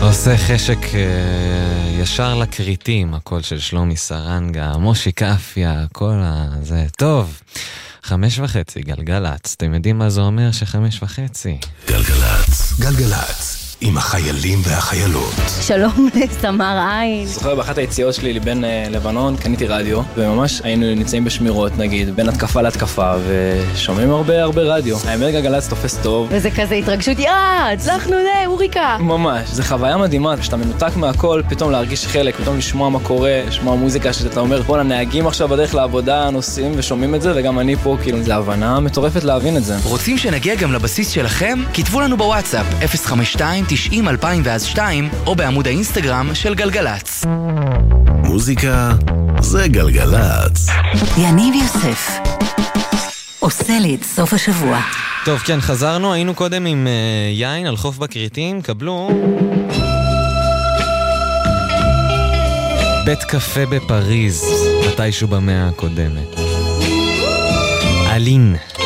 עושה חשק ישר לקריטים, הקול של שלומי סרנגה, מושי קפיה, הכל הזה. טוב, 5:30, גלגלץ. אתם יודעים מה זה אומר ש5:30? גלגלץ, גלגלץ. עם החיילים והחיילות. שלום לסמר עין. זוכר באחת היציאות שלי לבין לבנון, קניתי רדיו, וממש היינו נמצאים בשמירות, נגיד, בין התקפה להתקפה, ושומעים הרבה רדיו. האמת גלגלץ תופס טוב. וזה כזה התרגשות, הצלחנו אוריקה. ממש, זה חוויה מדהימה, כשאתה מנותק מהכל, פתאום להרגיש חלק, פתאום לשמוע מה קורה, לשמוע מוזיקה שאתה אומר, בוא, הנהגים עכשיו בדרך לעבודה, נוסעים ושומעים את זה, וגם אני פה, כאילו, זה הבנה מטורפת להבין את זה. רוצים שנגיע גם לבסיס שלכם? כתבו לנו בוואטסאפ 052-90-2002 או בעמוד האינסטגרם של גלגלץ. מוזיקה זה גלגלץ. יניב יוסף עושה לי את סוף השבוע. טוב, כן, חזרנו, היינו קודם עם יין על חוף בקריטים, קבלו בית קפה בפריז, מתישהו במאה הקודמת. אלין.